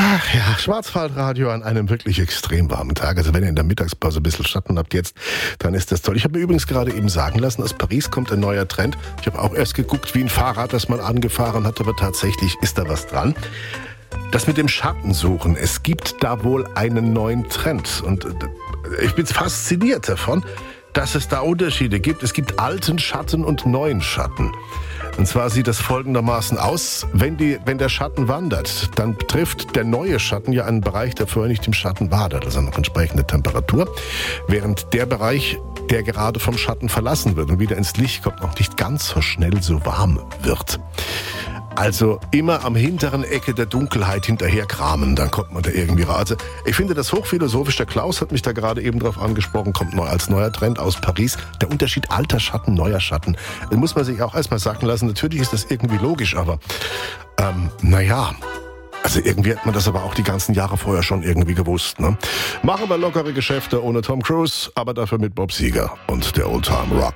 Ach ja, Schwarzwaldradio an einem wirklich extrem warmen Tag. Also wenn ihr in der Mittagspause ein bisschen Schatten habt jetzt, dann ist das toll. Ich habe mir übrigens gerade eben sagen lassen, aus Paris kommt ein neuer Trend. Ich habe auch erst geguckt, wie ein Fahrrad, das man angefahren hat, aber tatsächlich ist da was dran. Das mit dem Schattensuchen, es gibt da wohl einen neuen Trend. Und ich bin fasziniert davon, dass es da Unterschiede gibt. Es gibt alten Schatten und neuen Schatten. Und zwar sieht das folgendermaßen aus: Wenn der Schatten wandert, dann trifft der neue Schatten ja einen Bereich, der vorher nicht im Schatten war. Da hat also noch entsprechende Temperatur. Während der Bereich, der gerade vom Schatten verlassen wird und wieder ins Licht kommt, noch nicht ganz so schnell so warm wird. Also immer am hinteren Ecke der Dunkelheit hinterher kramen, dann kommt man da irgendwie raus. Also ich finde das hochphilosophisch. Der Klaus hat mich da gerade eben drauf angesprochen, kommt neu als neuer Trend aus Paris. Der Unterschied alter Schatten, neuer Schatten. Das muss man sich auch erstmal sagen lassen. Natürlich ist das irgendwie logisch, aber also irgendwie hat man das aber auch die ganzen Jahre vorher schon irgendwie gewusst. Ne? Machen wir lockere Geschäfte ohne Tom Cruise, aber dafür mit Bob Seger und der Old Time Rock.